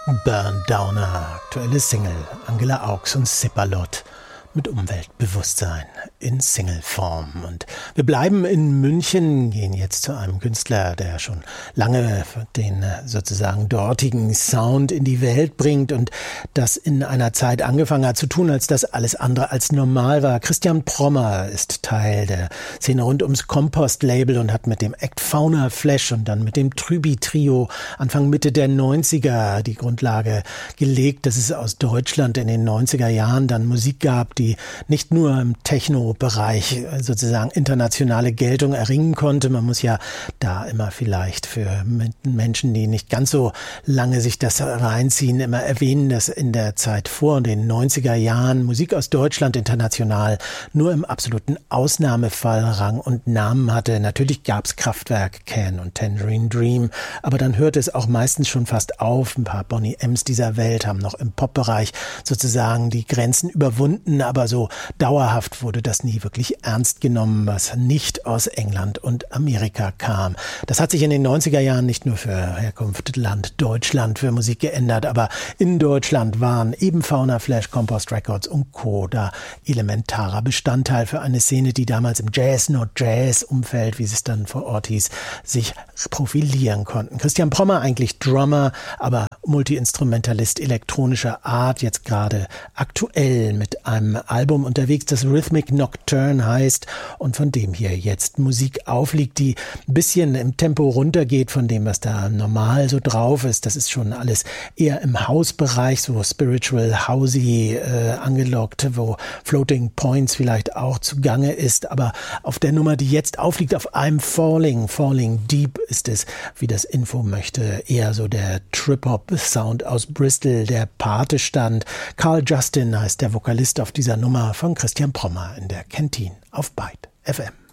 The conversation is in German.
Burn Downer, aktuelle Single, Angela Augs und Sipperlot mit Umweltbewusstsein in Singleform. Und wir bleiben in München, gehen jetzt zu einem Künstler, der schon lange den sozusagen dortigen Sound in die Welt bringt und das in einer Zeit angefangen hat zu tun, als das alles andere als normal war. Christian Prommer ist Teil der Szene rund ums Kompost-Label und hat mit dem Act Fauna Flash und dann mit dem Trüby-Trio Anfang Mitte der 90er die Grundlage gelegt, dass es aus Deutschland in den 90er Jahren dann Musik gab, die nicht nur im Techno-Bereich sozusagen internationale Geltung erringen konnte. Man muss ja da immer vielleicht für Menschen, die nicht ganz so lange sich das reinziehen, immer erwähnen, dass in der Zeit vor den 90er Jahren Musik aus Deutschland international nur im absoluten Ausnahmefall Rang und Namen hatte. Natürlich gab es Kraftwerk, Can und Tangerine Dream, aber dann hörte es auch meistens schon fast auf. Ein paar Boney M's dieser Welt haben noch im Popbereich sozusagen die Grenzen überwunden, aber so dauerhaft wurde das nie wirklich ernst genommen, was nicht aus England und Amerika kam. Das hat sich in den 90er Jahren nicht nur für Herkunft Land Deutschland für Musik geändert, aber in Deutschland waren eben Fauna Flash, Compost Records und Co. da elementarer Bestandteil für eine Szene, die damals im Jazz-Not-Jazz-Umfeld, wie es dann vor Ort hieß, sich profilieren konnten. Christian Prommer, eigentlich Drummer, aber Multi-Instrumentalist elektronischer Art, jetzt gerade aktuell mit einem Album unterwegs, das Rhythmic Nocturne heißt und von dem hier jetzt Musik aufliegt, die ein bisschen im Tempo runtergeht von dem, was da normal so drauf ist. Das ist schon alles eher im Hausbereich, so spiritual, housey angelockt, wo Floating Points vielleicht auch zugange ist. Aber auf der Nummer, die jetzt aufliegt, auf I'm Falling Deep, ist es, wie das Info möchte, eher so der Trip-Hop-Sound aus Bristol, der Pate stand. Carl Justin heißt der Vokalist auf dieser Nummer von Christian Prommer in der Canteen auf Byte FM.